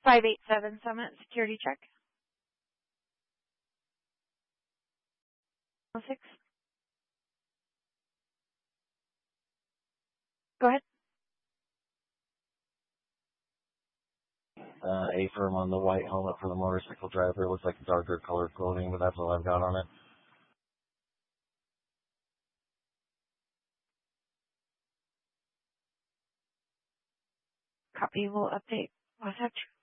587 Summit, security check. 06. Go ahead. A-firm on the white helmet for the motorcycle driver. It looks like darker colored clothing, but that's all I've got on it. Copy will update Wasatch.